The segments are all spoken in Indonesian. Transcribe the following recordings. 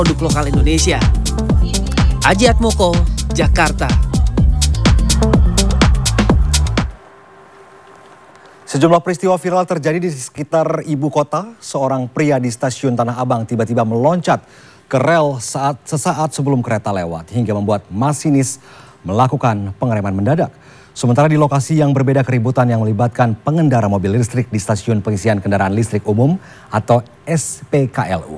produk lokal Indonesia. Aji Atmoko, Jakarta. Sejumlah peristiwa viral terjadi di sekitar ibu kota. Seorang pria di stasiun Tanah Abang tiba-tiba meloncat ke rel sesaat sebelum kereta lewat hingga membuat masinis melakukan pengereman mendadak. Sementara di lokasi yang berbeda, keributan yang melibatkan pengendara mobil listrik di stasiun pengisian kendaraan listrik umum atau SPKLU.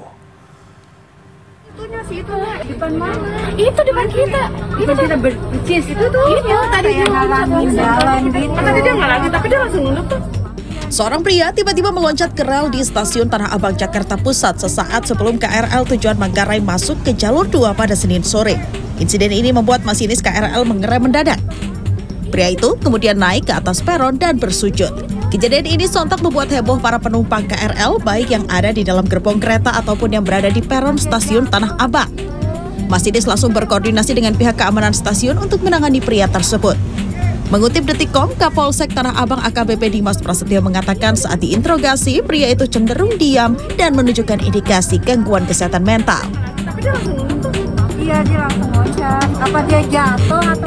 Itu depan mana? Itu depan kita. Itu kita percis itu tuh. Itu tadi dia ngalangin jalan gitu. Tadi dia ngalangin tapi dia langsung nunduk tuh. Seorang pria tiba-tiba meloncat ke rel di stasiun Tanah Abang, Jakarta Pusat sesaat sebelum KRL tujuan Manggarai masuk ke jalur 2 pada Senin sore. Insiden ini membuat masinis KRL mengerem mendadak. Pria itu kemudian naik ke atas peron dan bersujud. Kejadian ini sontak membuat heboh para penumpang KRL, baik yang ada di dalam gerbong kereta ataupun yang berada di peron stasiun Tanah Abang. Masinis langsung berkoordinasi dengan pihak keamanan stasiun untuk menangani pria tersebut. Mengutip Detikcom, Kapolsek Tanah Abang AKBP Dimas Prasetyo mengatakan saat diinterogasi, pria itu cenderung diam dan menunjukkan indikasi gangguan kesehatan mental. Tapi dia langsung nunduk. Iya, dia langsung loncat. Apa dia jatuh atau...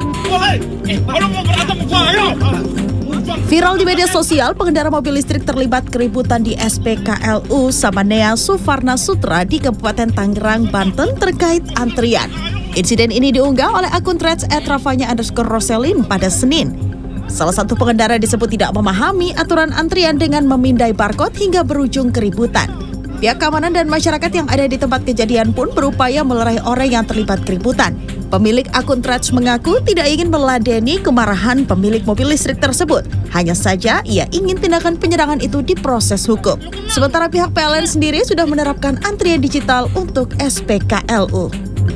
Viral di media sosial, pengendara mobil listrik terlibat keributan di SPKLU Samanea Suvarna Sutra di Kabupaten Tangerang, Banten terkait antrian. Insiden ini diunggah oleh akun threads @rafanya_roselin pada Senin. Salah satu pengendara disebut tidak memahami aturan antrian dengan memindai barcode hingga berujung keributan. Pihak keamanan dan masyarakat yang ada di tempat kejadian pun berupaya melerai orang yang terlibat keributan. Pemilik akun threads mengaku tidak ingin meladeni kemarahan pemilik mobil listrik tersebut. Hanya saja ia ingin tindakan penyerangan itu diproses hukum. Sementara pihak PLN sendiri sudah menerapkan antrian digital untuk SPKLU.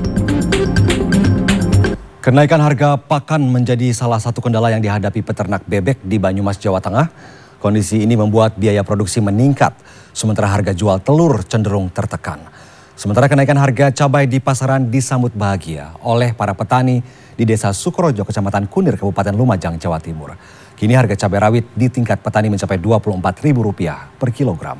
Kenaikan harga pakan menjadi salah satu kendala yang dihadapi peternak bebek di Banyumas, Jawa Tengah. Kondisi ini membuat biaya produksi meningkat, sementara harga jual telur cenderung tertekan. Sementara kenaikan harga cabai di pasaran disambut bahagia oleh para petani di Desa Sukorojo, Kecamatan Kunir, Kabupaten Lumajang, Jawa Timur. Kini harga cabai rawit di tingkat petani mencapai Rp24.000 per kilogram.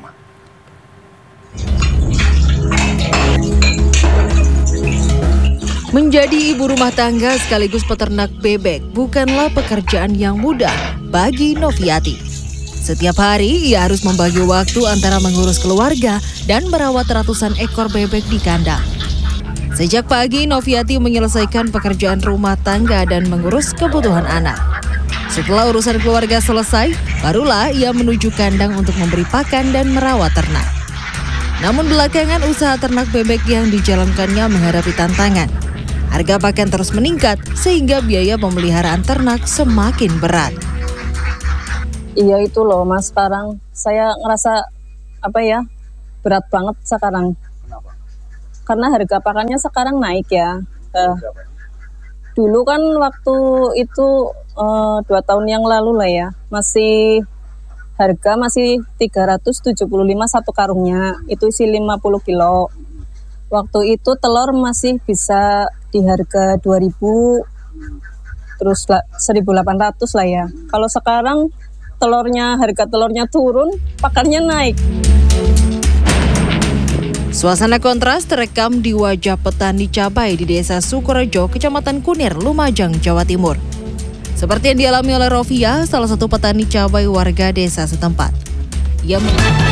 Menjadi ibu rumah tangga sekaligus peternak bebek bukanlah pekerjaan yang mudah bagi Noviati. Setiap hari ia harus membagi waktu antara mengurus keluarga dan merawat ratusan ekor bebek di kandang. Sejak pagi, Noviati menyelesaikan pekerjaan rumah tangga dan mengurus kebutuhan anak. Setelah urusan keluarga selesai, barulah ia menuju kandang untuk memberi pakan dan merawat ternak. Namun belakangan usaha ternak bebek yang dijalankannya menghadapi tantangan. Harga pakan terus meningkat sehingga biaya pemeliharaan ternak semakin berat. Iya itu loh Mas, sekarang saya ngerasa berat banget sekarang. Kenapa? Karena harga pakannya sekarang naik ya. Dulu kan waktu itu 2 tahun yang lalu lah ya, harga masih 375 satu karungnya, itu isi 50 kilo. Waktu itu telur masih bisa di harga 2.000, terus 1.800 lah ya. Kalau sekarang harga telurnya turun, pakannya naik. Suasana kontras terekam di wajah petani cabai di Desa Sukorojo, Kecamatan Kunir, Lumajang, Jawa Timur. Seperti yang dialami oleh Rofia, salah satu petani cabai warga desa setempat. Ia